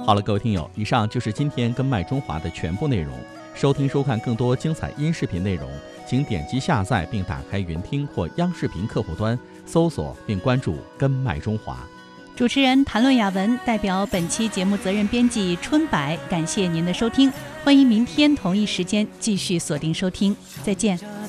好了，各位听友，以上就是今天跟麦中华的全部内容。收听收看更多精彩音视频内容，请点击下载并打开云听或央视频客户端，搜索并关注跟麦中华。 主持人谭论雅文代表本期节目责任编辑春柏，感谢您的收听，欢迎明天同一时间继续锁定收听，再见。